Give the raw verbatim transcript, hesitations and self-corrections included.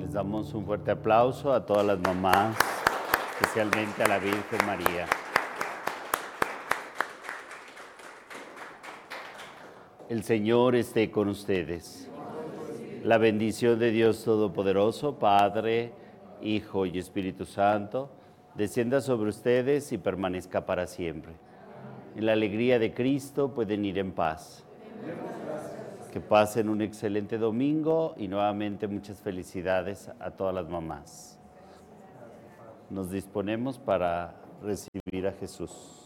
Les damos un fuerte aplauso a todas las mamás, especialmente a la Virgen María. El Señor esté con ustedes. La bendición de Dios Todopoderoso, Padre, Hijo y Espíritu Santo, descienda sobre ustedes y permanezca para siempre. En la alegría de Cristo pueden ir en paz. Que pasen un excelente domingo y nuevamente muchas felicidades a todas las mamás. Nos disponemos para recibir a Jesús.